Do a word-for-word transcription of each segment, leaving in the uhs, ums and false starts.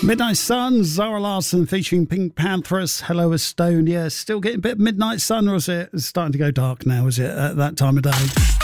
Midnight Sun, Zara Larsson featuring Pink Panthers, Hello Estonia. Still getting a bit of Midnight Sun, or is it it's starting to go dark now, is it, at that time of day?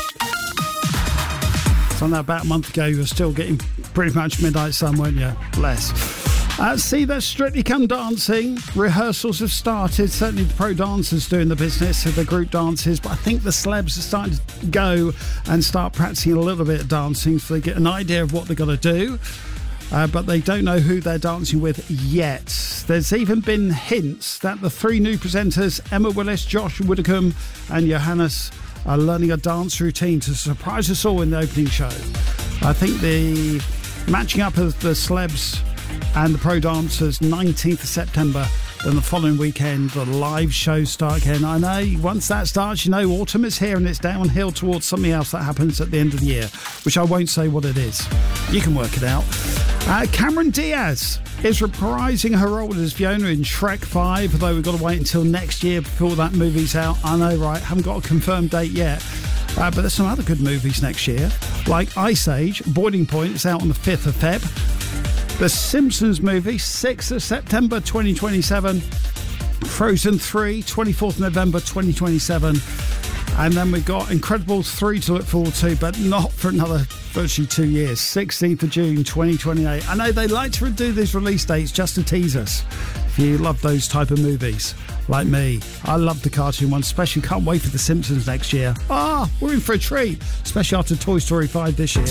So about a month ago, you were still getting pretty much Midnight Sun, weren't you? Less. Uh, see, there's Strictly Come Dancing. Rehearsals have started. Certainly the pro dancers doing the business of the group dances, but I think the celebs are starting to go and start practicing a little bit of dancing so they get an idea of what they're going to do. Uh, but they don't know who they're dancing with yet. There's even been hints that the three new presenters, Emma Willis, Josh Widdicombe and Johannes, are learning a dance routine to surprise us all in the opening show. I think the matching up of the celebs and the pro dancers, nineteenth of September, then the following weekend the live shows start again. I know once that starts, you know autumn is here and it's downhill towards something else that happens at the end of the year, which I won't say what it is. You can work it out. Uh, Cameron Diaz is reprising her role as Fiona in Shrek five, although we've got to wait until next year before that movie's out. I know, right? Haven't got a confirmed date yet. Uh, but there's some other good movies next year, like Ice Age, Boiling Point. It's out on the fifth of February. The Simpsons movie, sixth of September twenty twenty-seven. Frozen three, twenty-fourth of November twenty twenty-seven. And then we've got Incredibles three to look forward to, but not for another virtually two years. sixteenth of June twenty twenty-eight. I know they like to do these release dates just to tease us. If you love those type of movies, like me, I love the cartoon ones, especially can't wait for The Simpsons next year. Ah, we're in for a treat, especially after Toy Story five this year.